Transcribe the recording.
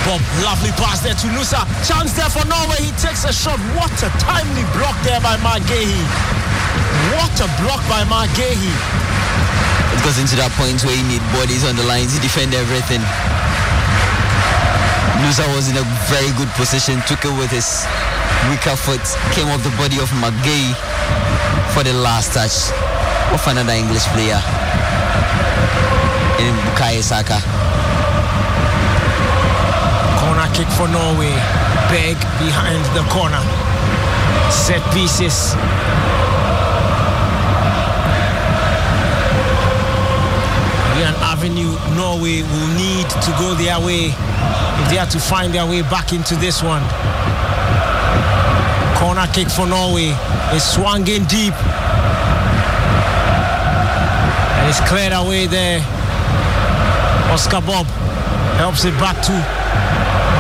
Bob, lovely pass there to Nusa. Chance there for Norway. He takes a shot. What a timely block there by Margehi. What a block by Margehi. It goes into that point where you need bodies on the lines. He defend everything. Nusa was in a very good position. Took it with his weaker foot. Came off the body of Margehi for the last touch of another English player in Bukayo Saka. Corner kick for Norway. Beg behind the corner. Set pieces. An avenue Norway will need to go their way if they are to find their way back into this one. Corner kick for Norway. It's swung in deep. And it's cleared away there. Oscar Bob helps it back to